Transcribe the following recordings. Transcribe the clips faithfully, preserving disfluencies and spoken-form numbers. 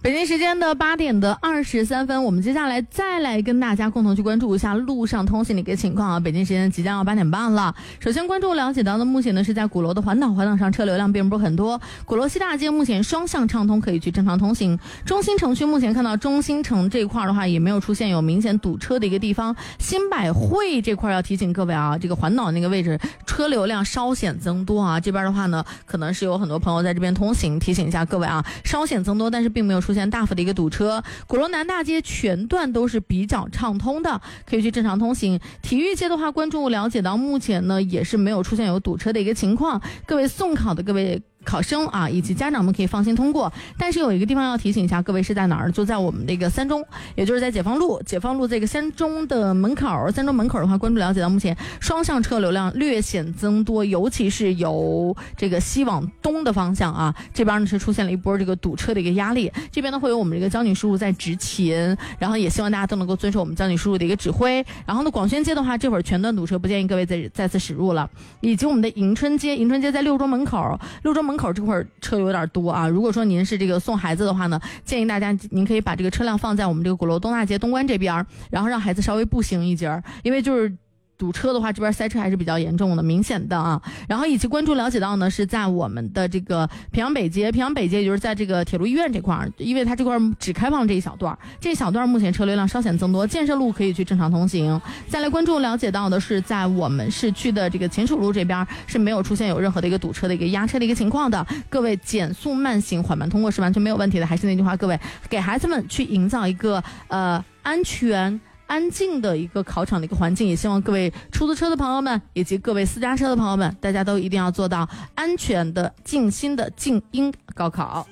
北京时间的八点的二十三分，我们接下来再来跟大家共同去关注一下路上通行的一个情况啊。北京时间即将要八点半了，首先关注了解到的，目前呢是在鼓楼的环岛，环岛上车流量并不是很多。鼓楼西大街目前双向畅通，可以去正常通行。中心城区目前看到中心城这块的话，也没有出现有明显堵车的一个地方。新百汇这块要提醒各位啊，这个环岛那个位置车流量稍显增多啊。这边的话呢，可能是有很多朋友在这边通行，提醒一下各位啊，稍显增多，但是并没有出现出现大幅的一个堵车。鼓楼南大街全段都是比较畅通的，可以去正常通行。体育街的话，关注了解到目前呢也是没有出现有堵车的一个情况。各位送考的各位考生啊，以及家长们可以放心通过。但是有一个地方要提醒一下各位，是在哪儿？就在我们这个三中，也就是在解放路，解放路这个三中的门口。三中门口的话，关注了解到目前双向车流量略显增多，尤其是由这个西往东的方向啊，这边呢是出现了一波这个堵车的一个压力。这边呢会有我们这个交警叔叔在执勤，然后也希望大家都能够遵守我们交警叔叔的一个指挥。然后呢，广宣街的话，这会儿全段堵车，不建议各位再再次驶入了。以及我们的迎春街，迎春街在六中门口，六中门口这块车有点多啊。如果说您是这个送孩子的话呢，建议大家您可以把这个车辆放在我们这个鼓楼东大街东关这边，然后让孩子稍微步行一截，因为就是堵车的话，这边塞车还是比较严重的，明显的啊。然后以及关注了解到呢，是在我们的这个平阳北街，平阳北街也就是在这个铁路医院这块，因为它这块只开放这一小段，这一小段目前车流量稍显增多，建设路可以去正常通行。再来关注了解到的是，在我们市区的这个秦楚路这边是没有出现有任何的一个堵车的一个压车的一个情况的，各位减速慢行缓慢通过是完全没有问题的。还是那句话，各位给孩子们去营造一个呃安全安静的一个考场的一个环境，也希望各位出租车的朋友们以及各位私家车的朋友们，大家都一定要做到安全的静心的静音高考。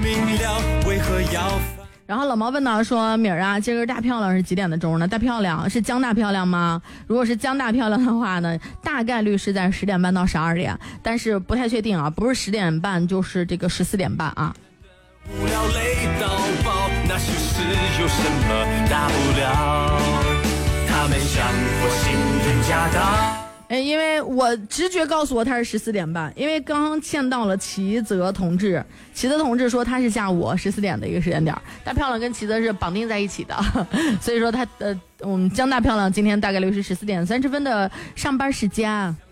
然后老毛问到说，米儿啊，今儿大漂亮是几点的钟呢？大漂亮是江大漂亮吗？如果是江大漂亮的话呢，大概率是在十点半到十二点，但是不太确定啊，不是十点半就是这个十四点半啊。无聊累到爆，那事实有什么大不了？他们像火星人驾到。哎，因为我直觉告诉我他是十四点半，因为刚刚见到了齐泽同志，齐泽同志说他是下午十四点的一个时间点，大漂亮跟齐泽是绑定在一起的，所以说他呃，我们江大漂亮今天大概率是十四点三十分的上班时间。